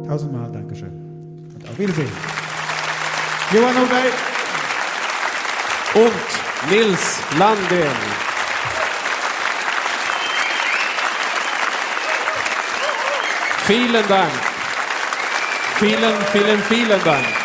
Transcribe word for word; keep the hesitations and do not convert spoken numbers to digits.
Tausendmal Dankeschön. Und auf Wiedersehen. Johan Norberg. Und Nils Landén. Vielen Dank. Vielen, vielen, vielen Dank.